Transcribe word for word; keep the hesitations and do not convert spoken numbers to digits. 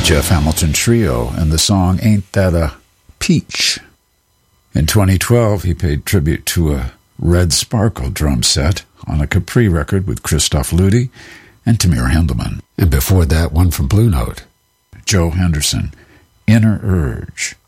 Jeff Hamilton Trio and the song Ain't That a Peach. In twenty twelve, he paid tribute to a Red Sparkle drum set on a Capri record with Christoph Ludi and Tamir Handelman. And before that, one from Blue Note, Joe Henderson, Inner Urge.